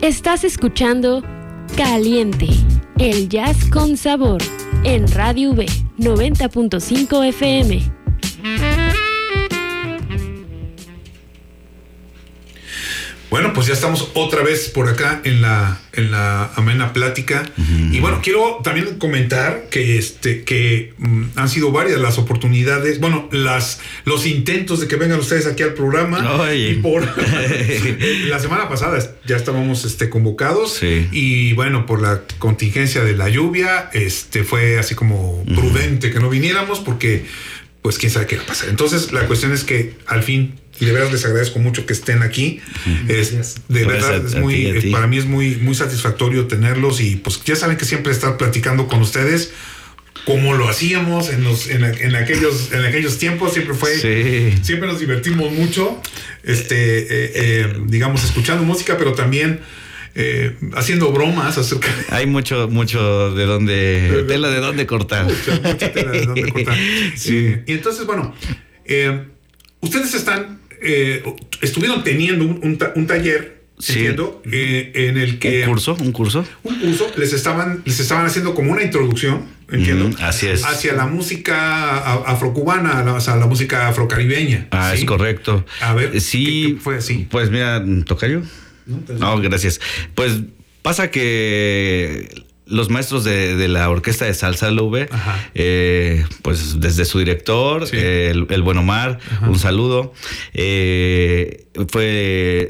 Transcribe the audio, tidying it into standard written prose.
Estás escuchando Caliente, el jazz con sabor, en Radio V 90.5 FM. Bueno, pues ya estamos otra vez por acá en la amena plática. Y bueno, quiero también comentar que han sido varias las oportunidades, bueno, los intentos de que vengan ustedes aquí al programa. Oye. Y por la semana pasada ya estábamos convocados. Sí. Y bueno, por la contingencia de la lluvia, fue así como prudente que no viniéramos porque pues quién sabe qué va a pasar. Entonces, la cuestión es que al fin, y de verdad les agradezco mucho que estén aquí. De verdad, es muy, para mí es muy, muy satisfactorio tenerlos y pues ya saben que siempre estar platicando con ustedes como lo hacíamos en aquellos tiempos, siempre fue, sí. Siempre nos divertimos mucho, digamos, escuchando música, pero también haciendo bromas acerca de... Hay mucho de dónde tela de dónde cortar. Mucha tela de dónde cortar. Sí. Y entonces, bueno, ustedes estuvieron teniendo un taller, sí. Entiendo, en el que... ¿Un curso? Les estaban haciendo como una introducción, entiendo. Así es. Hacia la música afrocubana, o sea, la música afrocaribeña. ¿Sí? Es correcto. A ver, sí, ¿qué fue así? Pues mira, ¿tocayo? No, gracias. Pues pasa que los maestros de la orquesta de salsa Lube, pues desde su director, sí. el buen Omar, un saludo,